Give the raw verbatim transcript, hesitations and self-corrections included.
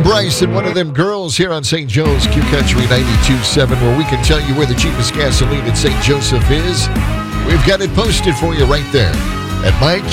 Bryce and one of them girls here on Saint Joe's Q Country ninety-two point seven, where we can tell you where the cheapest gasoline in Saint Joseph is. We've got it posted for you right there at my